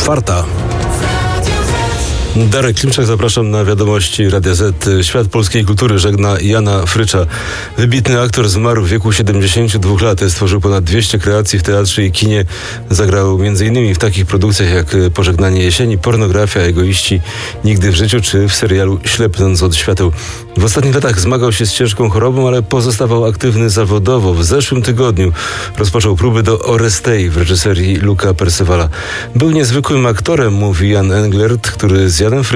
4. Darek Klimczak, zapraszam na wiadomości Radia Z. Świat polskiej kultury żegna Jana Frycza. Wybitny aktor zmarł w wieku 72 lat. Stworzył ponad 200 kreacji w teatrze i kinie. Zagrał m.in. w takich produkcjach jak Pożegnanie jesieni, Pornografia, Egoiści, Nigdy w życiu czy w serialu Ślepnąc od świateł. W ostatnich latach zmagał się z ciężką chorobą, ale pozostawał aktywny zawodowo. W zeszłym tygodniu rozpoczął próby do Orestei w reżyserii Luca Percivala. Był niezwykłym aktorem, mówi Jan Englert, który z Janem